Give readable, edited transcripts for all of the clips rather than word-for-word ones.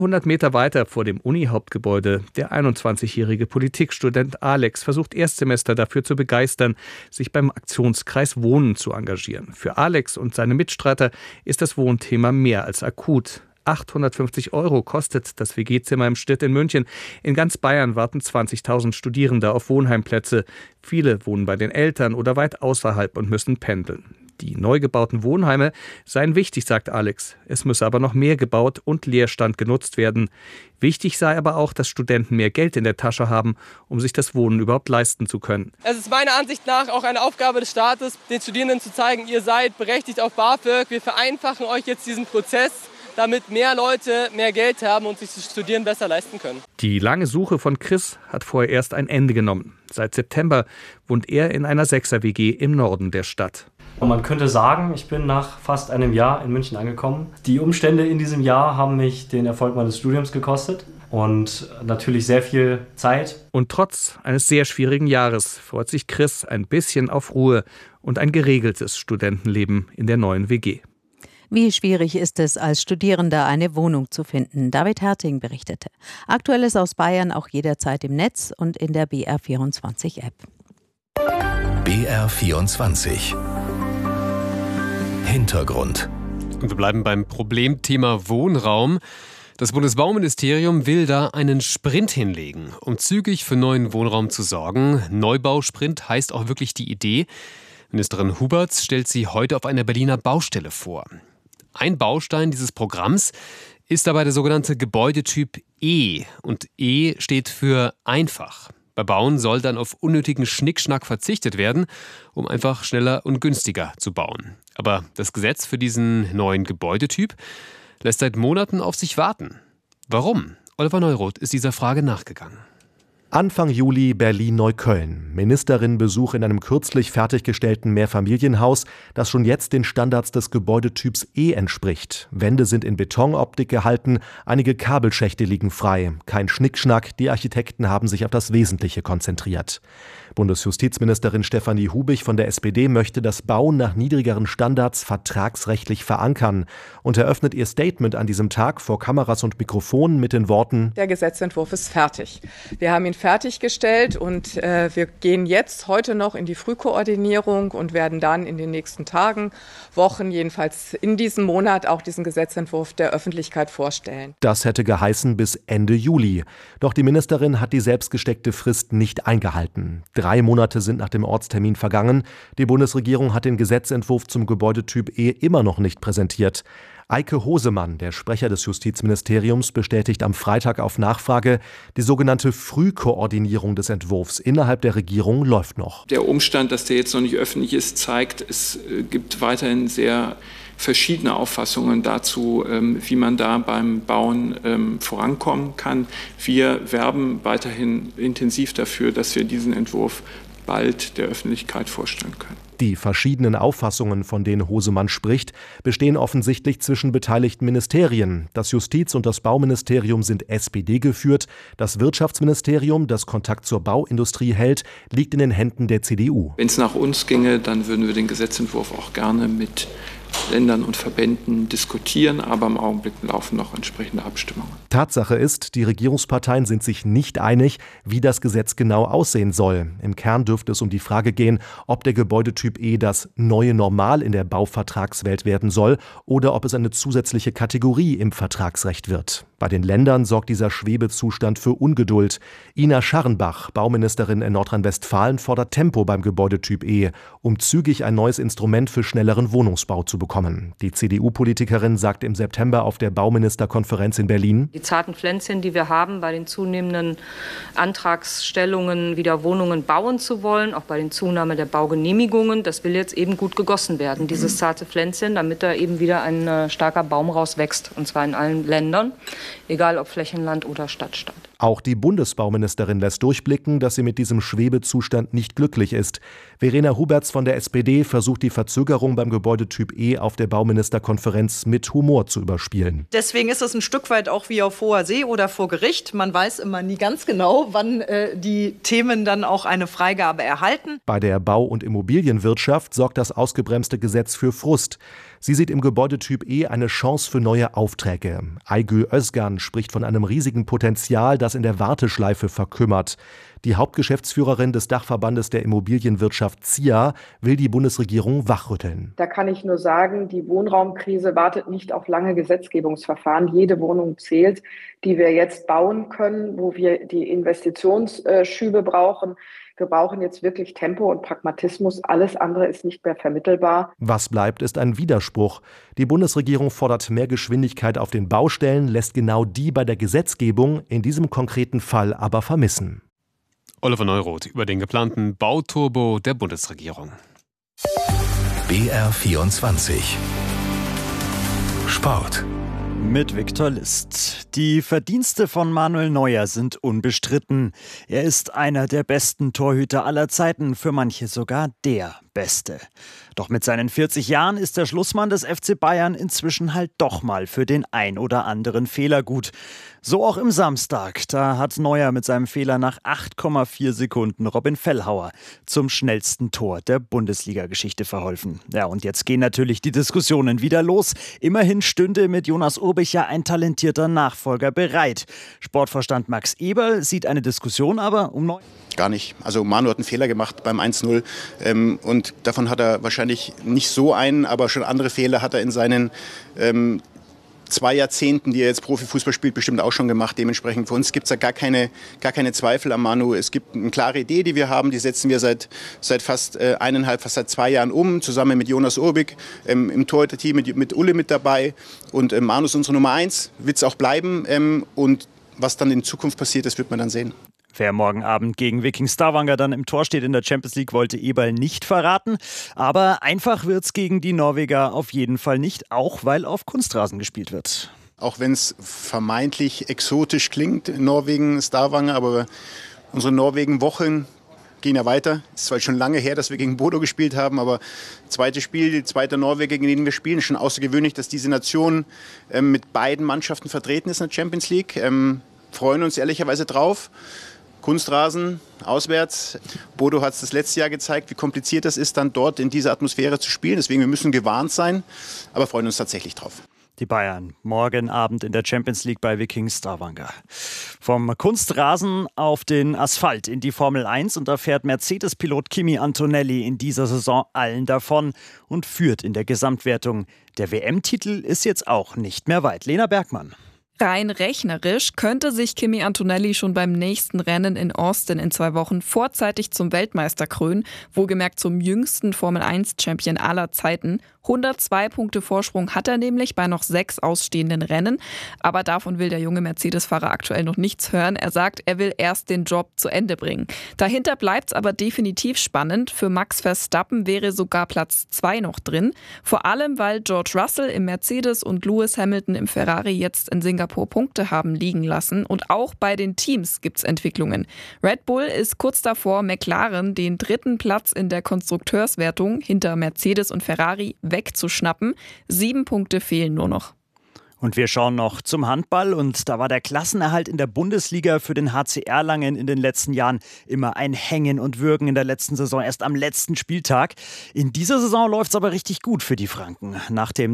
100 Meter weiter vor dem Uni-Hauptgebäude der 21-jährige Politikstudent Alex versucht Erstsemester dafür zu begeistern, sich beim Aktionskreis Wohnen zu engagieren. Für Alex und seine Mitstreiter ist das Wohnthema mehr als akut. 850 € kostet das WG-Zimmer im Stitt in München. In ganz Bayern warten 20.000 Studierende auf Wohnheimplätze. Viele wohnen bei den Eltern oder weit außerhalb und müssen pendeln. Die neu gebauten Wohnheime seien wichtig, sagt Alex. Es müsse aber noch mehr gebaut und Leerstand genutzt werden. Wichtig sei aber auch, dass Studenten mehr Geld in der Tasche haben, um sich das Wohnen überhaupt leisten zu können. Es ist meiner Ansicht nach auch eine Aufgabe des Staates, den Studierenden zu zeigen, ihr seid berechtigt auf BAföG. Wir vereinfachen euch jetzt diesen Prozess, damit mehr Leute mehr Geld haben und sich das Studieren besser leisten können. Die lange Suche von Chris hat vorher erst ein Ende genommen. Seit September wohnt er in einer 6er-WG im Norden der Stadt. Und man könnte sagen, ich bin nach fast einem Jahr in München angekommen. Die Umstände in diesem Jahr haben mich den Erfolg meines Studiums gekostet und natürlich sehr viel Zeit. Und trotz eines sehr schwierigen Jahres freut sich Chris ein bisschen auf Ruhe und ein geregeltes Studentenleben in der neuen WG. Wie schwierig ist es, als Studierender eine Wohnung zu finden? David Herting berichtete. Aktuelles aus Bayern auch jederzeit im Netz und in der BR24-App. BR24 Hintergrund. Und wir bleiben beim Problemthema Wohnraum. Das Bundesbauministerium will da einen Sprint hinlegen, um zügig für neuen Wohnraum zu sorgen. Neubausprint heißt auch wirklich die Idee. Ministerin Huberts stellt sie heute auf einer Berliner Baustelle vor. Ein Baustein dieses Programms ist dabei der sogenannte Gebäudetyp E. Und E steht für einfach. Bei Bauen soll dann auf unnötigen Schnickschnack verzichtet werden, um einfach schneller und günstiger zu bauen. Aber das Gesetz für diesen neuen Gebäudetyp lässt seit Monaten auf sich warten. Warum? Oliver Neuroth ist dieser Frage nachgegangen. Anfang Juli Berlin-Neukölln. Ministerin-Besuch in einem kürzlich fertiggestellten Mehrfamilienhaus, das schon jetzt den Standards des Gebäudetyps E entspricht. Wände sind in Betonoptik gehalten, einige Kabelschächte liegen frei. Kein Schnickschnack, die Architekten haben sich auf das Wesentliche konzentriert. Bundesjustizministerin Stefanie Hubich von der SPD möchte das Bauen nach niedrigeren Standards vertragsrechtlich verankern und eröffnet ihr Statement an diesem Tag vor Kameras und Mikrofonen mit den Worten: Der Gesetzentwurf ist fertig. Wir haben ihn fertiggestellt und wir gehen jetzt heute noch in die Frühkoordinierung und werden dann in den nächsten Tagen, Wochen, jedenfalls in diesem Monat auch diesen Gesetzentwurf der Öffentlichkeit vorstellen. Das hätte geheißen bis Ende Juli. Doch die Ministerin hat die selbstgesteckte Frist nicht eingehalten. 3 Monate sind nach dem Ortstermin vergangen. Die Bundesregierung hat den Gesetzentwurf zum Gebäudetyp E immer noch nicht präsentiert. Eike Hosemann, der Sprecher des Justizministeriums, bestätigt am Freitag auf Nachfrage, die sogenannte Frühkoordinierung des Entwurfs innerhalb der Regierung läuft noch. Der Umstand, dass der jetzt noch nicht öffentlich ist, zeigt, es gibt weiterhin sehr verschiedene Auffassungen dazu, wie man da beim Bauen vorankommen kann. Wir werben weiterhin intensiv dafür, dass wir diesen Entwurf bald der Öffentlichkeit vorstellen können. Die verschiedenen Auffassungen, von denen Hosemann spricht, bestehen offensichtlich zwischen beteiligten Ministerien. Das Justiz- und das Bauministerium sind SPD geführt. Das Wirtschaftsministerium, das Kontakt zur Bauindustrie hält, liegt in den Händen der CDU. Wenn es nach uns ginge, dann würden wir den Gesetzentwurf auch gerne mit Ländern und Verbänden diskutieren, aber im Augenblick laufen noch entsprechende Abstimmungen. Tatsache ist, die Regierungsparteien sind sich nicht einig, wie das Gesetz genau aussehen soll. Im Kern dürfte es um die Frage gehen, ob der Gebäudetyp E das neue Normal in der Bauvertragswelt werden soll oder ob es eine zusätzliche Kategorie im Vertragsrecht wird. Bei den Ländern sorgt dieser Schwebezustand für Ungeduld. Ina Scharrenbach, Bauministerin in Nordrhein-Westfalen, fordert Tempo beim Gebäudetyp E, um zügig ein neues Instrument für schnelleren Wohnungsbau zu bekommen. Die CDU-Politikerin sagt im September auf der Bauministerkonferenz in Berlin: Die zarten Pflänzchen, die wir haben bei den zunehmenden Antragsstellungen, wieder Wohnungen bauen zu wollen, auch bei den Zunahme der Baugenehmigungen, das will jetzt eben gut gegossen werden, dieses zarte Pflänzchen, damit da eben wieder ein starker Baum rauswächst, und zwar in allen Ländern, egal ob Flächenland oder Stadtstaat. Auch die Bundesbauministerin lässt durchblicken, dass sie mit diesem Schwebezustand nicht glücklich ist. Verena Huberts von der SPD versucht die Verzögerung beim Gebäudetyp E auf der Bauministerkonferenz mit Humor zu überspielen. Deswegen ist es ein Stück weit auch wie auf hoher See oder vor Gericht. Man weiß immer nie ganz genau, wann die Themen dann auch eine Freigabe erhalten. Bei der Bau- und Immobilienwirtschaft sorgt das ausgebremste Gesetz für Frust. Sie sieht im Gebäudetyp E eine Chance für neue Aufträge. Aygül Özgan spricht von einem riesigen Potenzial, das in der Warteschleife verkümmert. Die Hauptgeschäftsführerin des Dachverbandes der Immobilienwirtschaft ZIA will die Bundesregierung wachrütteln. Da kann ich nur sagen, die Wohnraumkrise wartet nicht auf lange Gesetzgebungsverfahren. Jede Wohnung zählt, die wir jetzt bauen können, wo wir die Investitionsschübe brauchen. Wir brauchen jetzt wirklich Tempo und Pragmatismus. Alles andere ist nicht mehr vermittelbar. Was bleibt, ist ein Widerspruch. Die Bundesregierung fordert mehr Geschwindigkeit auf den Baustellen, lässt genau die bei der Gesetzgebung in diesem konkreten Fall aber vermissen. Oliver Neuroth über den geplanten Bauturbo der Bundesregierung. BR24 Sport. Mit Viktor List. Die Verdienste von Manuel Neuer sind unbestritten. Er ist einer der besten Torhüter aller Zeiten, für manche sogar der Beste. Doch mit seinen 40 Jahren ist der Schlussmann des FC Bayern inzwischen halt doch mal für den ein oder anderen Fehler gut. So auch im Samstag. Da hat Neuer mit seinem Fehler nach 8,4 Sekunden Robin Fellhauer zum schnellsten Tor der Bundesliga-Geschichte verholfen. Ja, und jetzt gehen natürlich die Diskussionen wieder los. Immerhin stünde mit Jonas Urbich ja ein talentierter Nachfolger bereit. Sportvorstand Max Eberl sieht eine Diskussion aber um Neuer. Gar nicht. Also Manu hat einen Fehler gemacht beim 1-0 und davon hat er wahrscheinlich nicht so einen, aber schon andere Fehler hat er in seinen 2 Jahrzehnten, die er jetzt Profifußball spielt, bestimmt auch schon gemacht. Dementsprechend für uns gibt es da gar keine Zweifel an Manu. Es gibt eine klare Idee, die wir haben, die setzen wir seit fast fast seit 2 Jahren um, zusammen mit Jonas Urbich im Torhüter-Team mit Ulle mit dabei. Und Manu ist unsere Nummer 1, wird es auch bleiben. Und was dann in Zukunft passiert, das wird man dann sehen. Wer morgen Abend gegen Viking Stavanger dann im Tor steht in der Champions League, wollte Eberl nicht verraten. Aber einfach wird's gegen die Norweger auf jeden Fall nicht, auch weil auf Kunstrasen gespielt wird. Auch wenn es vermeintlich exotisch klingt, Norwegen, Stavanger, aber unsere Norwegen-Wochen gehen ja weiter. Es ist zwar schon lange her, dass wir gegen Bodo gespielt haben, aber zweites Spiel, die zweite Norweger, gegen den wir spielen, ist schon außergewöhnlich, dass diese Nation mit beiden Mannschaften vertreten ist in der Champions League. Freuen uns ehrlicherweise drauf. Kunstrasen, auswärts. Bodo hat es das letzte Jahr gezeigt, wie kompliziert das ist, dann dort in dieser Atmosphäre zu spielen. Deswegen, wir müssen gewarnt sein, aber freuen uns tatsächlich drauf. Die Bayern morgen Abend in der Champions League bei Viking Stavanger. Vom Kunstrasen auf den Asphalt in die Formel 1 und da fährt Mercedes-Pilot Kimi Antonelli in dieser Saison allen davon und führt in der Gesamtwertung. Der WM-Titel ist jetzt auch nicht mehr weit. Lena Bergmann. Rein rechnerisch könnte sich Kimi Antonelli schon beim nächsten Rennen in Austin in 2 Wochen vorzeitig zum Weltmeister krönen, wohlgemerkt zum jüngsten Formel-1-Champion aller Zeiten. 102 Punkte Vorsprung hat er nämlich bei noch 6 ausstehenden Rennen. Aber davon will der junge Mercedes-Fahrer aktuell noch nichts hören. Er sagt, er will erst den Job zu Ende bringen. Dahinter bleibt es aber definitiv spannend. Für Max Verstappen wäre sogar Platz 2 noch drin. Vor allem, weil George Russell im Mercedes und Lewis Hamilton im Ferrari jetzt in Singapur Punkte haben liegen lassen. Und auch bei den Teams gibt es Entwicklungen. Red Bull ist kurz davor, McLaren den 3. Platz in der Konstrukteurswertung hinter Mercedes und Ferrari wegzuschnappen. 7 Punkte fehlen nur noch. Und wir schauen noch zum Handball und da war der Klassenerhalt in der Bundesliga für den HC Erlangen in den letzten Jahren immer ein Hängen und Würgen in der letzten Saison, erst am letzten Spieltag. In dieser Saison läuft es aber richtig gut für die Franken. Nach dem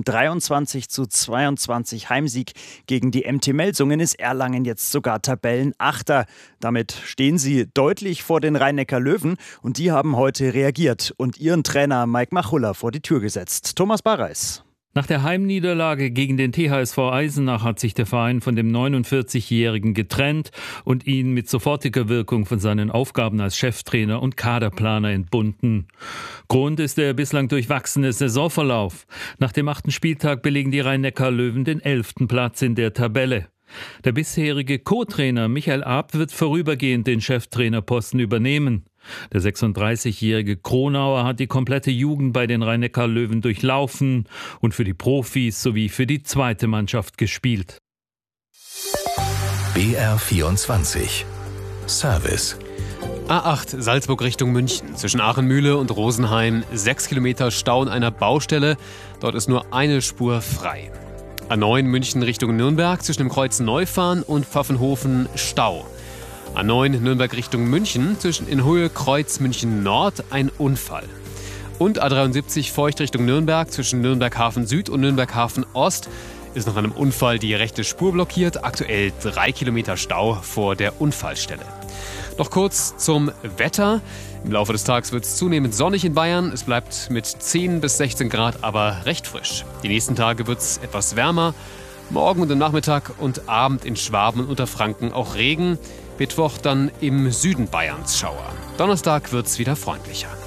23:22 Heimsieg gegen die MT Melsungen ist Erlangen jetzt sogar Tabellenachter. Damit stehen sie deutlich vor den Rhein-Neckar Löwen und die haben heute reagiert und ihren Trainer Mike Machulla vor die Tür gesetzt. Thomas Barreis. Nach der Heimniederlage gegen den THSV Eisenach hat sich der Verein von dem 49-Jährigen getrennt und ihn mit sofortiger Wirkung von seinen Aufgaben als Cheftrainer und Kaderplaner entbunden. Grund ist der bislang durchwachsene Saisonverlauf. Nach dem 8. Spieltag belegen die Rhein-Neckar Löwen den 11. Platz in der Tabelle. Der bisherige Co-Trainer Michael Arp wird vorübergehend den Cheftrainerposten übernehmen. Der 36-jährige Kronauer hat die komplette Jugend bei den Rhein-Neckar Löwen durchlaufen und für die Profis sowie für die zweite Mannschaft gespielt. BR24 Service. A8 Salzburg Richtung München. Zwischen Aachenmühle und Rosenheim 6 Kilometer Stau in einer Baustelle. Dort ist nur eine Spur frei. A9 München Richtung Nürnberg. Zwischen dem Kreuz Neufahren und Pfaffenhofen Stau. A9 Nürnberg Richtung München. Zwischen in Höhe Kreuz München Nord ein Unfall. Und A73 Feucht Richtung Nürnberg. Zwischen Nürnberg Hafen Süd und Nürnberg Hafen Ost ist nach einem Unfall die rechte Spur blockiert. Aktuell 3 Kilometer Stau vor der Unfallstelle. Noch kurz zum Wetter. Im Laufe des Tages wird es zunehmend sonnig in Bayern. Es bleibt mit 10 bis 16 Grad aber recht frisch. Die nächsten Tage wird es etwas wärmer. Morgen und am Nachmittag und Abend in Schwaben und Unterfranken auch Regen. Mittwoch dann im Süden Bayerns Schauer. Donnerstag wird es wieder freundlicher.